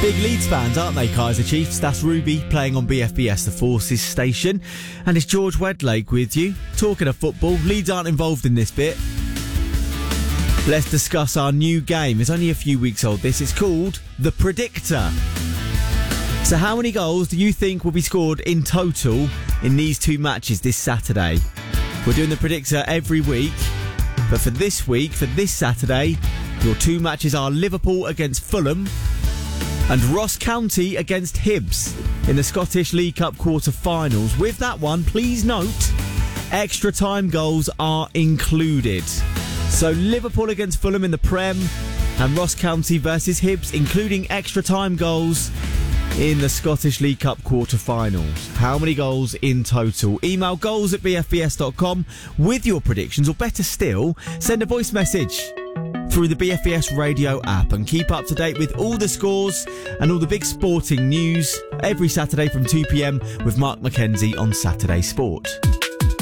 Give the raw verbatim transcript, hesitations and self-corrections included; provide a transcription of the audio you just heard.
Big Leeds fans, aren't they, Kaiser Chiefs? That's Ruby playing on B F B S, the Forces station. And it's George Wedlake with you. Talking of football, Leeds aren't involved in this bit. Let's discuss our new game. It's only a few weeks old, this. It's called The Predictor. So how many goals do you think will be scored in total in these two matches this Saturday? We're doing The Predictor every week. But for this week, for this Saturday, your two matches are Liverpool against Fulham and Ross County against Hibs in the Scottish League Cup quarter-finals. With that one, please note, extra time goals are included. So Liverpool against Fulham in the Prem and Ross County versus Hibs, including extra time goals in the Scottish League Cup quarter-finals. How many goals in total? Email goals at b f b s dot com with your predictions, or better still, send a voice message through the B F B S radio app, and keep up to date with all the scores and all the big sporting news every Saturday from two p m with Mark McKenzie on Saturday Sport.